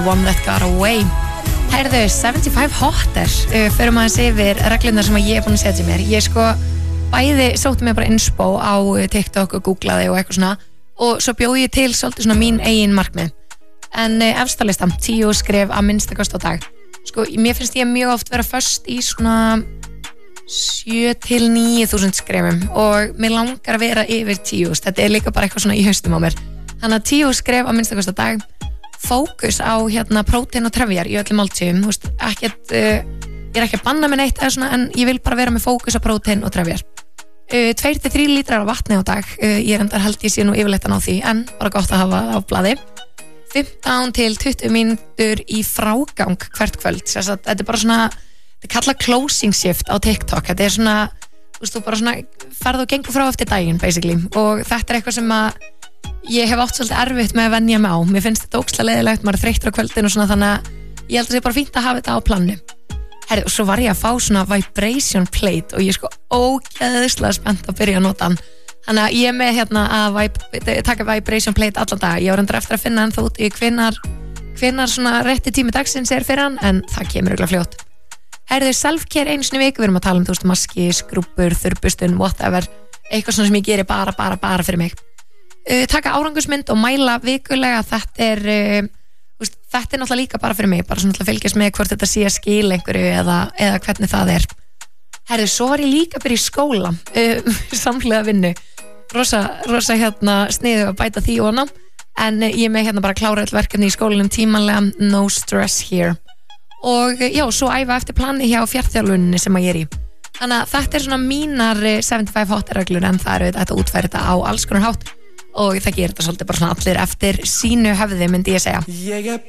One That Got Away. Herðu, 75 hotter. Förum aðeins yfir reglurnar sem ég búin að setja mér. Ég bæði sótti mér bara inspo á TikTok og googlaði og eitthvað svona og svo bjóði ég til svolítið svona mín eigin markmið. En efsta listan, 10 skref að minnstakosti á dag. Mér finnst ég mjög oft vera föst í svona 7-9.000 skrefum og mér langar að vera yfir 10. Þetta líka bara eitthvað svona í haustum á mér. Þannig að 10 skref að minnstakosti á dag. Fókus á prótein og trefjar í öllum máltíðum. Ég ekki að banna mig neitt eða svona, en ég vil bara vera með fókus á prótein og trefjar. 2-3 lítrar af vatni á dag. Ég held ég sé nú yfirleitt að ná því, en bara gott að hafa á blaði. 15-20 mínútur í frágang hvert kvöld. Þetta er bara svona, þetta kallað closing shift á TikTok. Þetta er svona, þú bara svona ferð og gengur frá eftir daginn, basically. Og þetta er eitthvað sem að ég hef átt svolítið erfitt með að venja mig á. Mér finnst þetta ógeðslega leiðilegt, maður er þreyttur á kvöldinu og svona, þannig að ég held að það sé bara fínt að hafa þetta á planinu. Herri, og svo var ég að fá svona vibration plate og ég ógeðslega spennt að byrja að nota hann. Þannig að ég er með að taka vibration plate allan dag. Ég var reyndar eftir að finna hann þá út í hvenær svona rétti tími dagsins er fyrir hann, en það kemur örugglega fljótt. Herri, self-care einu sinni í viku, við erum að tala um maski, skrúbbur, þurrbustun, whatever, eitthvað svona sem ég geri bara fyrir mig. Taka árangursmynd og mæla vikulega. Þetta er náttúrulega líka bara fyrir mig, bara svona að fylgjast með hvort þetta sé að skila einhverju eða hvernig það er. Herðu, svo var ég líka að byrja í skóla samhliða vinnu. Rosa sniðu að bæta því og hana, en ég er með bara klára öll verkefni í skólanum tímanlega, no stress here. Og já, svo æfa eftir plani hjá fjartþjálfuninni sem að ég er í. Þannig að þetta er svona mínar 75 hotreglur, en það eru þetta útfæra þetta á alls konar hátt og það gerir þetta svolítið bara svona allir eftir sínu höfði, myndi ég segja. Ég er